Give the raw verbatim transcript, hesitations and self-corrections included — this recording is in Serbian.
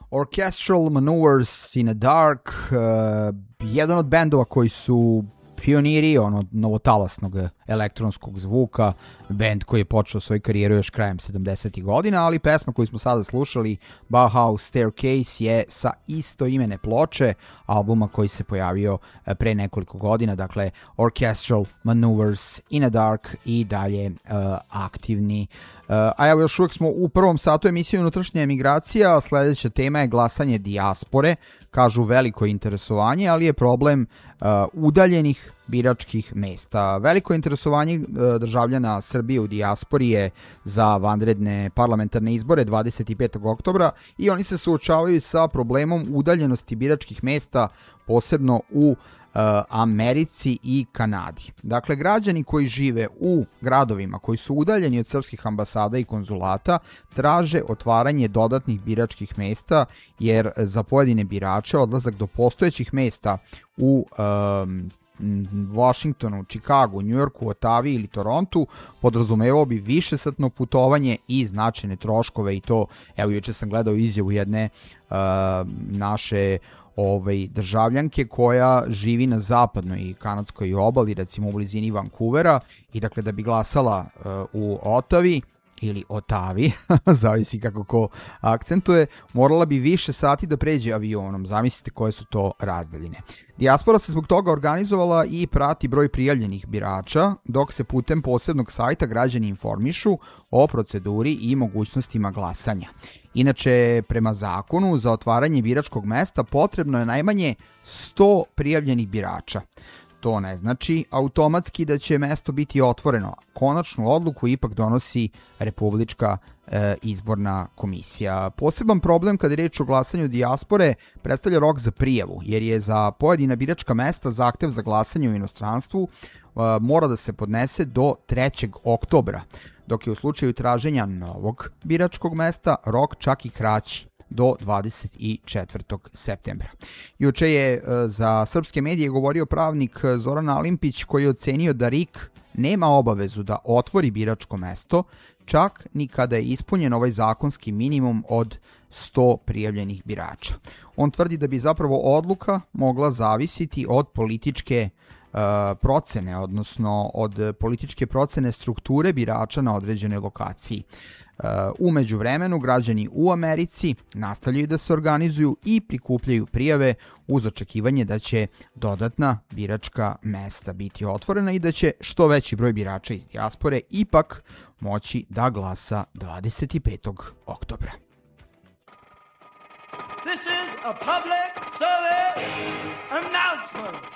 Orchestral Maneuvers in a Dark, uh, jedan od bendova koji su pioniri ono novotalasnog elektronskog zvuka, bend koji je počeo svoju karijeru još krajem sedamdesetih godina, ali pesma koju smo sada slušali, Bauhaus Staircase, je sa istoimene ploče, albuma koji se pojavio pre nekoliko godina, dakle Orchestral Maneuvers in a Dark i dalje uh, aktivni. Uh, a evo još uvijek smo u prvom satu emisije Unutrašnja emigracija, a sledeća tema je glasanje dijaspore, kažu veliko interesovanje, ali je problem uh, udaljenih biračkih mesta. Veliko interesovanje uh, državljana Srbije u dijaspori je za vanredne parlamentarne izbore dvadeset petog oktobra i oni se suočavaju sa problemom udaljenosti biračkih mesta, posebno u Americi i Kanadi. Dakle, građani koji žive u gradovima koji su udaljeni od srpskih ambasada i konzulata traže otvaranje dodatnih biračkih mesta, jer za pojedine birače odlazak do postojećih mesta u um, Washingtonu, Chicagu, New Yorku, Otavi ili Torontu podrazumevao bi višesatno putovanje i značajne troškove, i to, evo, juče sam gledao izjavu jedne uh, naše ovaj, državljanke koja živi na zapadnoj i kanadskoj obali, recimo u blizini Vancouvera, i dakle da bi glasala uh, u Otavi ili Otavi, zavisi kako ko akcentuje, morala bi više sati da pređe avionom. Zamislite koje su to razdaljine. Dijaspora se zbog toga organizovala i prati broj prijavljenih birača, dok se putem posebnog sajta građani informišu o proceduri i mogućnostima glasanja. Inače, prema zakonu, za otvaranje biračkog mesta potrebno je najmanje sto prijavljenih birača. To ne znači automatski da će mesto biti otvoreno. Konačnu odluku ipak donosi Republička e, izborna komisija. Poseban problem kada je reč o glasanju dijaspore predstavlja rok za prijavu, jer je za pojedina biračka mesta zahtev za glasanje u inostranstvu e, mora da se podnese do trećeg oktobra, dok je u slučaju traženja novog biračkog mesta rok čak i kraći, do dvadeset četvrtog septembra. Juče je za srpske medije govorio pravnik Zoran Alimpić, koji je ocenio da R I K nema obavezu da otvori biračko mesto, čak ni kada je ispunjen ovaj zakonski minimum od sto prijavljenih birača. On tvrdi da bi zapravo odluka mogla zavisiti od političke uh, procene, odnosno od političke procene strukture birača na određenoj lokaciji. U međuvremenu, građani u Americi nastavljaju da se organizuju i prikupljaju prijave uz očekivanje da će dodatna biračka mesta biti otvorena i da će što veći broj birača iz dijaspore ipak moći da glasa dvadeset petog oktobra. This is a public service announcement.